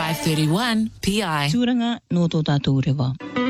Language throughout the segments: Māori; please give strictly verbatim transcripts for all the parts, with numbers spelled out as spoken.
five thirty-one P I. Tūranga no tō tātou rewa.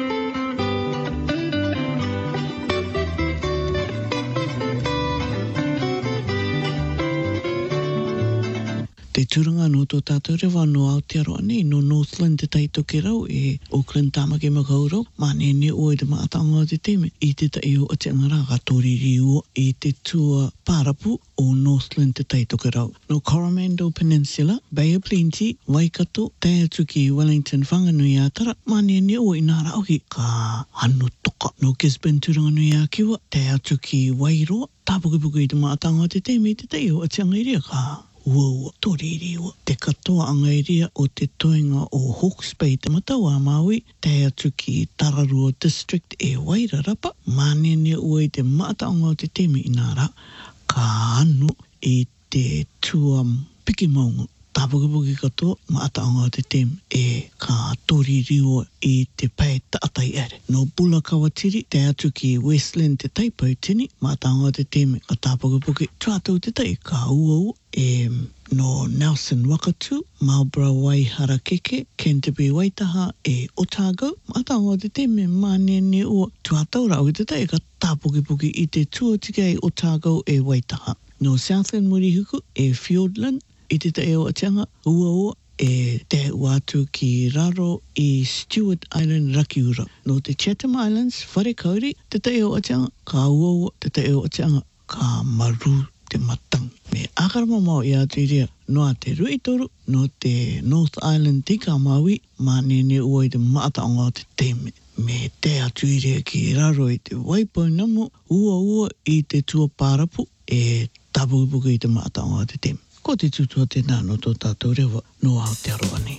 Te turanga no tō tātou rewa no Aotearoa nei, no Northland te taito ke rau e Auckland Tāmaki Makaurau, mane ne oe te maatanga o te teme, i te tai o te angara ka tōriri ua i te tua pārapu o Northland te taito ke rau. No Coromandel Peninsula, Bay of Plenty, Waikato, te atuki Wellington Whanganui Atara, mane ne oe i nā rauhi ka anu toka. No Gisborne turanga nui a kiwa, te atuki Wairoa, tāpukipuki i te maatanga o te teme, i te tai o te angairia ka ua tōriri ua. Te katoa angairia o te toenga o Hawke's Bay te matau a Maui, te atu ki Tararua District e Wairarapa, manene ua i te maataonga o te teme i nara, ka anu i te tua piki maunga. Tāpukipuki katoa, maataonga o te teme e ka tōriri ua i te pai taatai ere. No Bula Kawatiri, te atu ki Westland te taipau tini, maataonga o te teme ka tāpukipuki tuatau te tai ka ua ua. E no Nelson Wakatu, Marlborough Waiharakeke, Canterbury Waitaha e Otago, maataonga o te teme manene ua tuatau rau i te tai ka tāpukipuki i te tuatika e Otago e Waitaha. No Southland Murihuku e Fiordland, i te tai o Atianga, ua ua e te watu ki Raro i Stewart Island Rakiura. No te Chatham Islands, Wharekauri, te tai o Atianga, ka ua ua, te tai o Atianga, ka Maru te matang. Me akaramamau i atu i rea, no a te Ruitoru, no te North Island tika Maui, manene ua i te maataonga o te teme. Me te atu i rea ki Raro i te Waipounamu, ua ua i te tua pārapu, e tapukipuki i te maataonga o te teme. Ko te tutua te nā no tō tātou rewa no Aotearoa nei.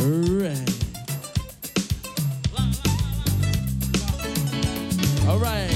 Alright. Alright.